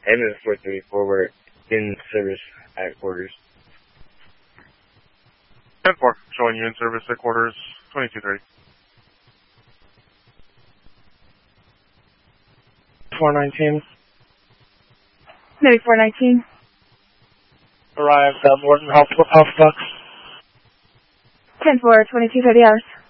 Edmund 434, we're in service at quarters. 10-4, showing you in service at quarters, 2230. 419. Maybe 419. Arrived at Morton Health Box. 10-4, 2230 hours.